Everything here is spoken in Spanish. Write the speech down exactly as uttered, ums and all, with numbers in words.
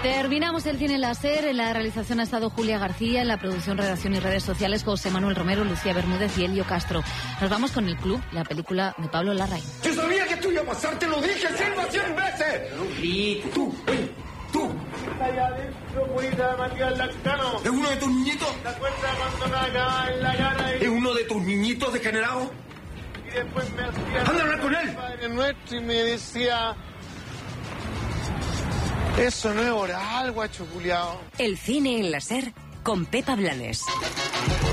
Terminamos el cine láser. En la realización ha estado Julia García, en la producción, redacción y redes sociales José Manuel Romero, Lucía Bermúdez y Elio Castro. Nos vamos con El Club, la película de Pablo Larraín. Yo sabía que tú ibas a pasar, te lo dije, Silva, cien veces. No grites. Tú, oye, tú. Allá adentro, cuida, Matías Lactano. ¿Es uno de tus niñitos? ¿Te acuerdas cuando me acababa en la cara? ¿Es uno de tus niñitos degenerados? Y después me hacía... ¡Anda a hablar con él! Padre nuestro y me decía... Eso no es oral, guacho culiao. El cine en la SER con Pepa Blanes.